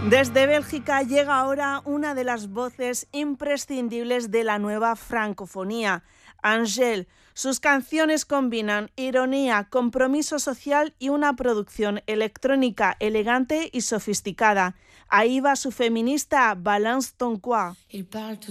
Desde Bélgica llega ahora una de las voces imprescindibles de la nueva francofonía, Angèle. Sus canciones combinan ironía, compromiso social y una producción electrónica elegante y sofisticada. Ahí va su feminista Balance ton quoi.